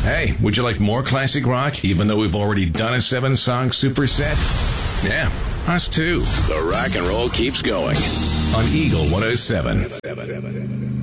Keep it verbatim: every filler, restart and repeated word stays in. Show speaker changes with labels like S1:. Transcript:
S1: Hey, would you like more classic rock, even though we've already done a seven-song superset? Yeah, us too. The rock and roll keeps going on Eagle one oh seven.